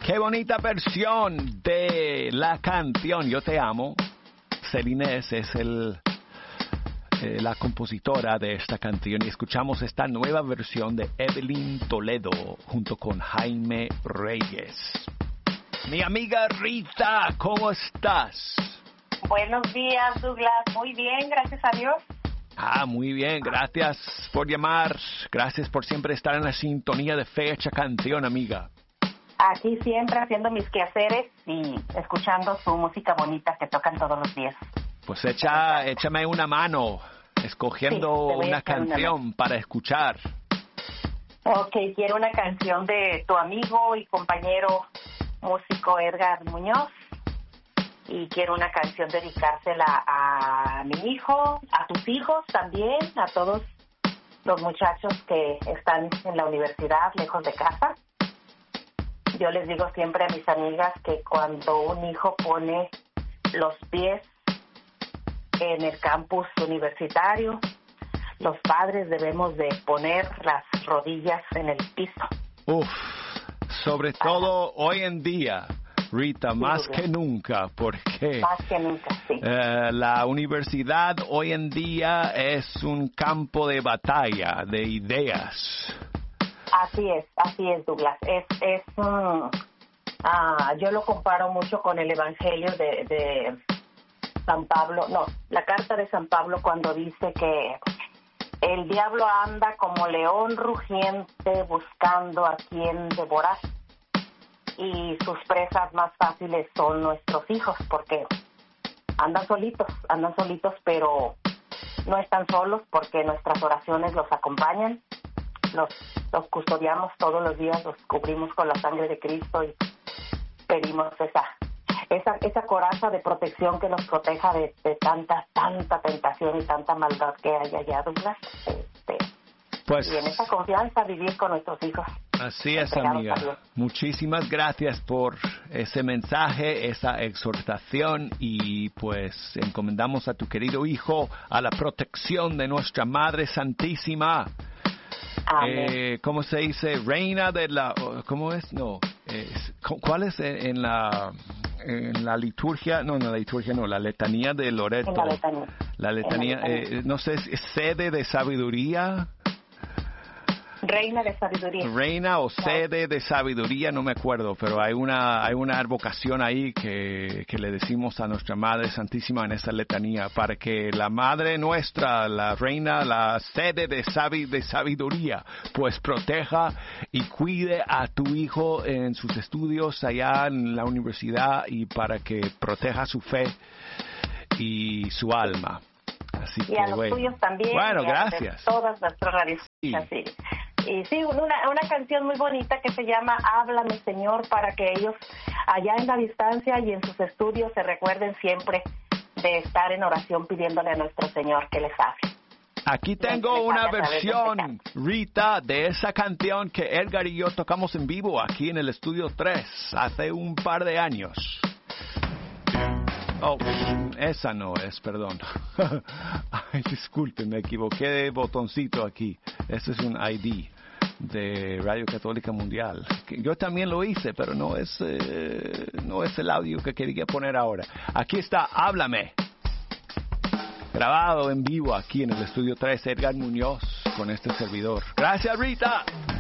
Qué bonita versión de la canción Yo Te Amo. Celines es la compositora de esta canción y escuchamos esta nueva versión de Evelyn Toledo junto con Jaime Reyes. Mi amiga Rita, ¿cómo estás? Buenos días, Douglas. Muy bien, gracias a Dios. Muy bien, gracias por llamar. Gracias por siempre estar en la sintonía de Fecha Canción, amiga. Aquí siempre haciendo mis quehaceres y escuchando su música bonita que tocan todos los días. Pues échame una mano escogiendo una canción para escuchar. Ok, quiero una canción de tu amigo y compañero músico Edgar Muñoz. Y quiero una canción dedicársela a mi hijo, a tus hijos también, a todos los muchachos que están en la universidad lejos de casa. Yo les digo siempre a mis amigas que cuando un hijo pone los pies en el campus universitario, los padres debemos de poner las rodillas en el piso. Sobre todo hoy en día, Rita, más que nunca, porque más que nunca, sí. La universidad hoy en día es un campo de batalla, de ideas. Así es, Douglas. Yo lo comparo mucho con el Evangelio de San Pablo, la carta de San Pablo cuando dice que el diablo anda como león rugiente buscando a quien devorar. Y sus presas más fáciles son nuestros hijos, porque andan solitos, pero no están solos porque nuestras oraciones los acompañan, los custodiamos todos los días, los cubrimos con la sangre de Cristo y pedimos esa coraza de protección que nos proteja de tanta tentación y tanta maldad que hay allá, Douglas. Y en esa confianza vivir con nuestros hijos. Así es, amiga. Muchísimas gracias por ese mensaje, esa exhortación y pues encomendamos a tu querido hijo a la protección de nuestra Madre Santísima. Amén. ¿Cómo se dice? Reina de la... ¿Cómo es? No. ¿Cuál es en la liturgia? No, la letanía de Loreto. La letanía. No sé, ¿es sede de sabiduría? Reina de sabiduría. Reina o sede de sabiduría, no me acuerdo, pero hay una advocación ahí que le decimos a nuestra Madre Santísima en esa letanía, para que la Madre nuestra, la Reina, la sede de sabiduría, pues proteja y cuide a tu hijo en sus estudios allá en la universidad y para que proteja su fe y su alma. Así y a los tuyos también. Bueno, gracias. Todas nuestras radios. Sí. Y sí, una canción muy bonita que se llama Háblame, Señor, para que ellos allá en la distancia y en sus estudios se recuerden siempre de estar en oración pidiéndole a nuestro Señor que les hable. Aquí tengo una versión, Rita, de esa canción que Edgar y yo tocamos en vivo aquí en el Estudio 3 hace un par de años. Esa no es, perdón. Ay, disculpen, me equivoqué de botoncito aquí. Ese es un ID de Radio Católica Mundial. Yo también lo hice, pero no es el audio que quería poner ahora. Aquí está, Háblame. Grabado en vivo aquí en el Estudio 3, Edgar Muñoz con este servidor. Gracias, Rita.